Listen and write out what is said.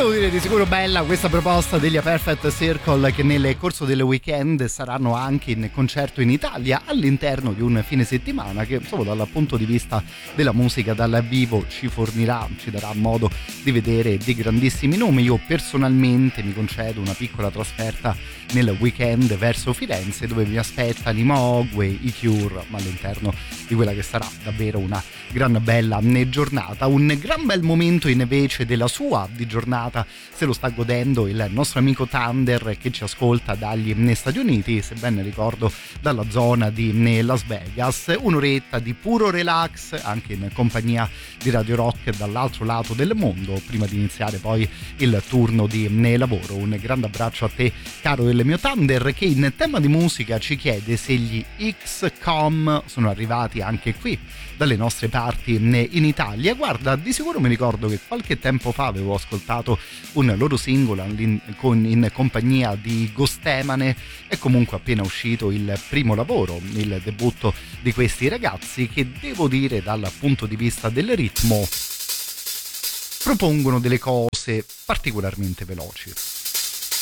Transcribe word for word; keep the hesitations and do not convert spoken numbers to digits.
devo dire, di sicuro bella questa proposta degli A Perfect Circle, che nel corso del weekend saranno anche in concerto in Italia all'interno di un fine settimana che, insomma, dal punto di vista della musica dal vivo ci fornirà, ci darà modo di vedere dei grandissimi nomi. Io personalmente mi concedo una piccola trasferta nel weekend verso Firenze, dove mi aspettano i Mogwai, i Cure, ma all'interno di quella che sarà davvero una gran bella giornata. Un gran bel momento invece della sua di giornata se lo sta godendo il nostro amico Thunder, che ci ascolta dagli Stati Uniti, se ben ricordo dalla zona di Las Vegas. Un'oretta di puro relax anche in compagnia di Radio Rock dall'altro lato del mondo, prima di iniziare poi il turno di lavoro. Un grande abbraccio a te, caro il mio Thunder, che in tema di musica ci chiede se gli X COM sono arrivati anche qui dalle nostre parti in Italia. Guarda, di sicuro mi ricordo che qualche tempo fa avevo ascoltato un loro singolo in, con, in compagnia di Gostemane. È comunque appena uscito il primo lavoro, il debutto di questi ragazzi, che devo dire dal punto di vista del ritmo propongono delle cose particolarmente veloci.